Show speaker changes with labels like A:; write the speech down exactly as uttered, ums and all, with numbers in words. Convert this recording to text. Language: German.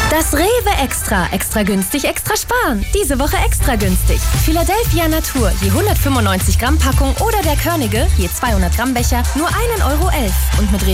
A: Das Rewe Extra. Extra günstig, extra sparen. Diese Woche extra günstig. Philadelphia Natur, je hundertfünfundneunzig Gramm Packung oder der Körnige, je zweihundert Gramm Becher, nur einen Euro elf. Und mit Rewe